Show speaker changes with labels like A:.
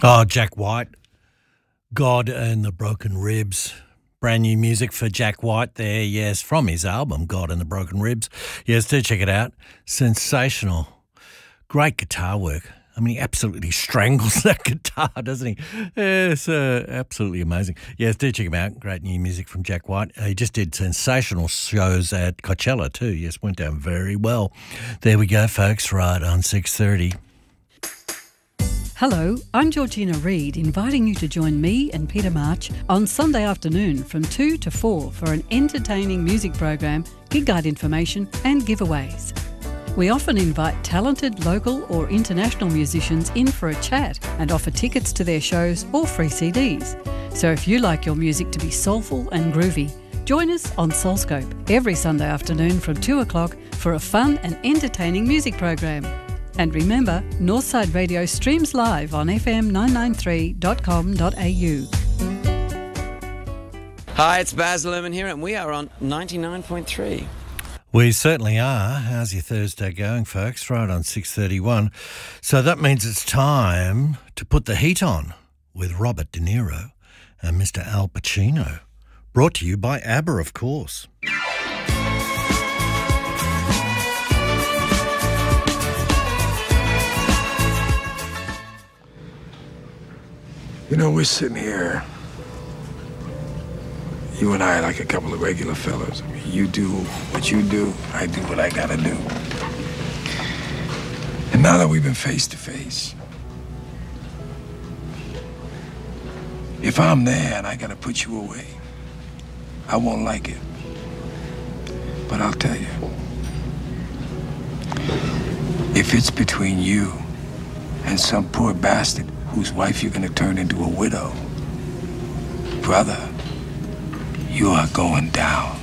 A: Oh, Jack White, God and the Broken Ribs. Brand new music for Jack White there, yes, from his album, God and the Broken Ribs. Yes, do check it out. Sensational. Great guitar work. I mean, he absolutely strangles that guitar, doesn't he? It's absolutely amazing. Yes, do check him out. Great new music from Jack White. He just did sensational shows at Coachella too. Yes, went down very well. There we go, folks, right on 6:30.
B: Hello, I'm Georgina Reid, inviting you to join me and Peter March on Sunday afternoon from 2 to 4 for an entertaining music program, gig guide information and giveaways. We often invite talented local or international musicians in for a chat and offer tickets to their shows or free CDs. So if you like your music to be soulful and groovy, join us on Soulscope every Sunday afternoon from 2 o'clock for a fun and entertaining music program. And remember, Northside Radio streams live on fm993.com.au.
C: Hi, it's Baz Luhrmann here, and we are on 99.3.
A: We certainly are. How's your Thursday going, folks? Right on 6:31. So that means it's time to put the heat on with Robert De Niro and Mr. Al Pacino. Brought to you by ABBA, of course.
D: You know, we're sitting here, you and I are like a couple of regular fellas. I mean, you do what you do, I do what I gotta do. And now that we've been face to face, if I'm there and I gotta put you away, I won't like it. But I'll tell you, if it's between you and some poor bastard whose wife you're gonna turn into a widow, brother, you are going down.